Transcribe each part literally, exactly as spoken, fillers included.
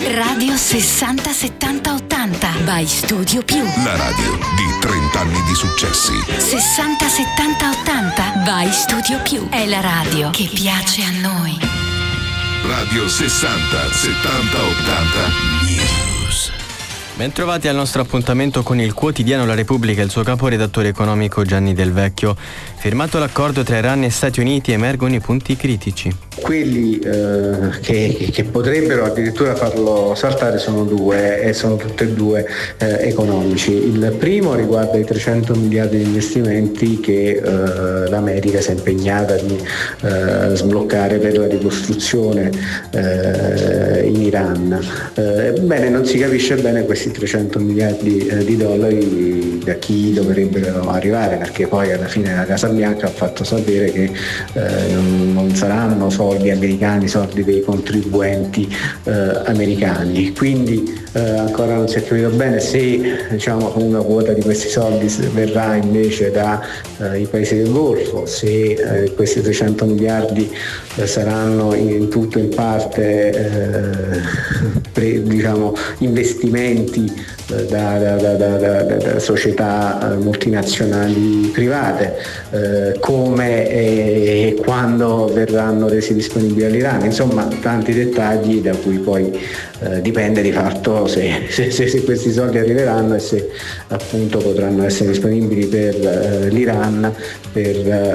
Radio sessanta settanta ottanta by Studio Più. La radio di trenta anni di successi. sessanta settanta ottanta by Studio Più. È la radio che piace a noi. Radio sessanta settanta ottanta News. Bentrovati al nostro appuntamento con il quotidiano La Repubblica e il suo caporedattore economico Gianni Del Vecchio. Firmato l'accordo tra Iran e Stati Uniti, emergono i punti critici. Quelli eh, che, che potrebbero addirittura farlo saltare sono due e sono tutti e due eh, economici. Il primo riguarda i trecento miliardi di investimenti che eh, l'America si è impegnata di eh, sbloccare per la ricostruzione eh, in Iran. Eh, bene, non si capisce bene questi trecento miliardi eh, di dollari da chi dovrebbero arrivare, perché poi alla fine la Casa Bianca ha fatto sapere che eh, non, non saranno soldi americani, soldi dei contribuenti eh, americani, quindi eh, ancora non si è capito bene se, diciamo, una quota di questi soldi verrà invece dai eh, paesi del Golfo, se eh, questi trecento miliardi eh, saranno in, in tutto in parte eh, pre, diciamo, investimenti eh, da, da, da, da, da, da società multinazionali private, eh, come e quando verranno resi disponibili all'Iran. Insomma, tanti dettagli da cui poi eh, dipende di fatto se, se, se, se questi soldi arriveranno e se appunto potranno essere disponibili per eh, l'Iran per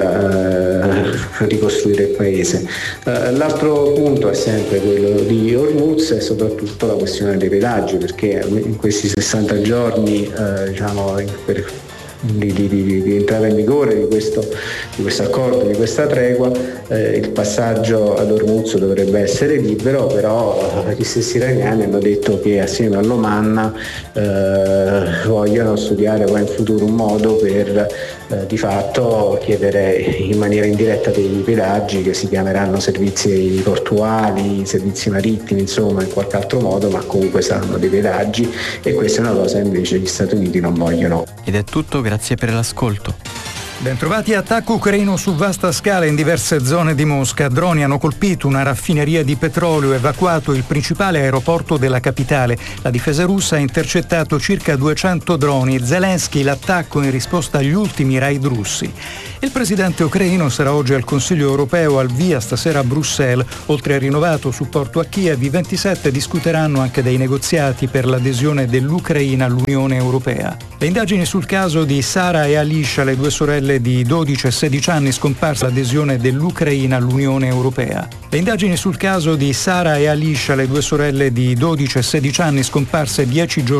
eh, ricostruire il paese. Eh, l'altro punto è sempre quello di Hormuz e soprattutto la questione dei pedaggi, perché in questi sessanta giorni eh, diciamo per Di, di, di, di entrata in vigore di questo, di questo accordo, di questa tregua, eh, il passaggio ad Hormuz dovrebbe essere libero, però gli stessi iraniani hanno detto che assieme all'Oman eh, vogliono studiare poi in futuro un modo per eh, di fatto chiedere in maniera indiretta dei pedaggi che si chiameranno servizi portuali, servizi marittimi, insomma in qualche altro modo, ma comunque saranno dei pedaggi, e questa è una cosa invece gli Stati Uniti non vogliono. Ed è tutto, grazie per l'ascolto. Bentrovati. Attacco ucraino su vasta scala in diverse zone di Mosca. Droni hanno colpito una raffineria di petrolio, evacuato il principale aeroporto della capitale. La difesa russa ha intercettato circa duecento droni. Zelensky l'attacco in risposta agli ultimi raid russi. Il presidente ucraino sarà oggi al Consiglio europeo, al via stasera a Bruxelles. Oltre al rinnovato supporto a Kiev, i ventisette discuteranno anche dei negoziati per l'adesione dell'Ucraina all'Unione Europea. Le indagini sul caso di Sara e Alicia, le due sorelle di dodici e sedici anni scomparse all'adesione dell'Ucraina all'Unione Europea. Le indagini sul caso di Sara e Alicia, le due sorelle di dodici e sedici anni scomparse dieci giorni